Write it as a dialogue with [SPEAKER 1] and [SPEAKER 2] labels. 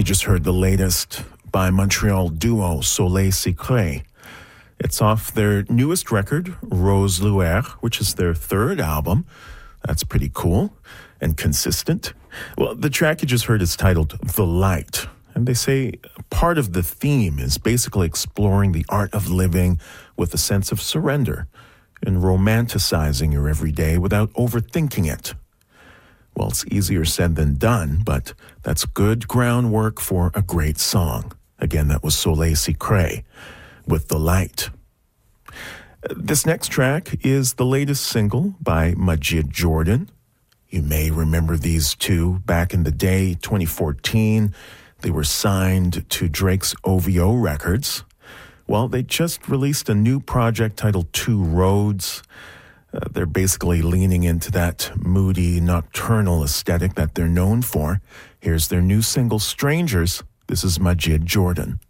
[SPEAKER 1] just heard the latest by Montreal duo Soleil Secret. It's off their newest record, Rose Luer, which is their third album. That's pretty cool and consistent. Well, the track you just heard is titled The Light. And they say part of the theme is basically exploring the art of living with a sense of surrender and romanticizing your everyday without overthinking it. Well, it's easier said than done, but that's good groundwork for a great song. Again, that was Soleil Secret with The Light. This next track is the latest single by Majid Jordan. You may remember these two back in the day, 2014. They were signed to Drake's OVO Records. Well, they just released a new project titled Two Roads. They're basically leaning into that moody, nocturnal aesthetic that they're known for. Here's their new single, Strangers. This is Majid Jordan.